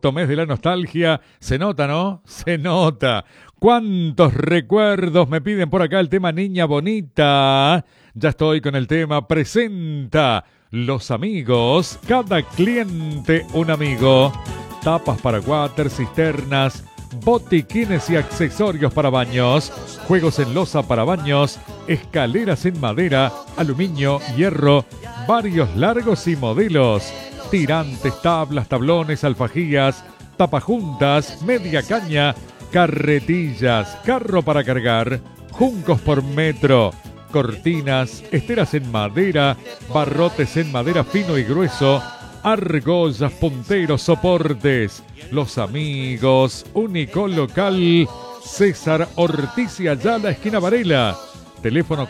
cuarto mes de la nostalgia. Se nota, ¿no? Se nota. ¿Cuántos recuerdos me piden por acá el tema Niña Bonita? Ya estoy con el tema Presenta los amigos. Cada cliente un amigo. Tapas para water, cisternas, botiquines y accesorios para baños, juegos en loza para baños, escaleras en madera, aluminio, hierro, varios largos y modelos, tirantes, tablas, tablones, alfajías, tapajuntas, media caña, carretillas, carro para cargar, juncos por metro, cortinas, esteras en madera, barrotes en madera fino y grueso, argollas, punteros, soportes. Los amigos, único local, César Ortiz y Ayala, esquina Varela. Teléfono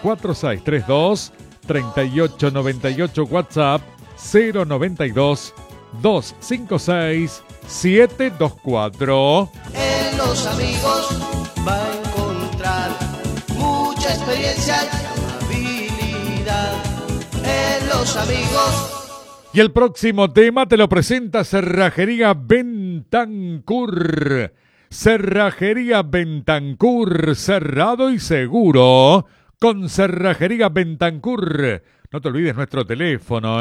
4632-3898, WhatsApp 092-256-724. En los amigos va a encontrar mucha experiencia y habilidad. En los amigos. Y el próximo tema te lo presenta Cerrajería Bentancur. Cerrajería Bentancur, cerrado y seguro. Con Cerrajería Bentancur. No te olvides nuestro teléfono,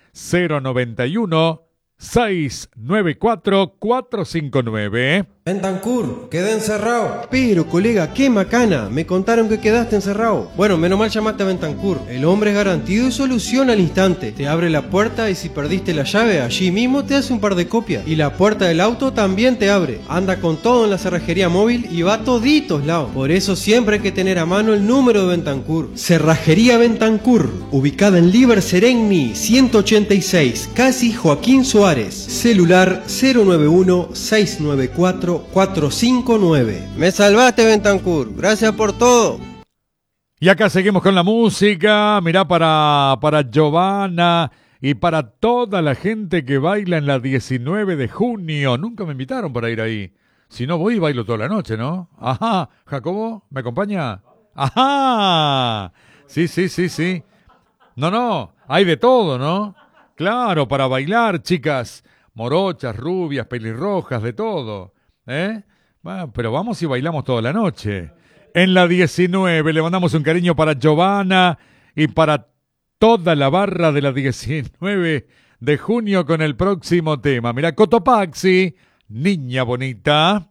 091-694-459. Bentancur, quedé encerrado. Pero, colega, qué macana. Me contaron que quedaste encerrado. Bueno, menos mal llamaste a Bentancur. El hombre es garantido y soluciona al instante. Te abre la puerta y si perdiste la llave, allí mismo te hace un par de copias. Y la puerta del auto también te abre. Anda con todo en la cerrajería móvil y va a toditos lados. Por eso siempre hay que tener a mano el número de Bentancur. Cerrajería Bentancur, ubicada en Liber Seregni 186, casi Joaquín Suárez. Celular 091-694-459. Me salvaste, Bentancur. Gracias por todo. Y acá seguimos con la música. Mirá, para Giovanna y para toda la gente que baila en la 19 de junio. Nunca me invitaron para ir ahí. Si no voy, bailo toda la noche, ¿no? Ajá. Jacobo, ¿me acompaña? Ajá. Sí. No, hay de todo, ¿no? Claro, para bailar, chicas. Morochas, rubias, pelirrojas, de todo. Bueno, pero vamos y bailamos toda la noche. En la 19 le mandamos un cariño para Giovanna y para toda la barra de la 19 de junio con el próximo tema. Mira, Cotopaxi, Niña Bonita.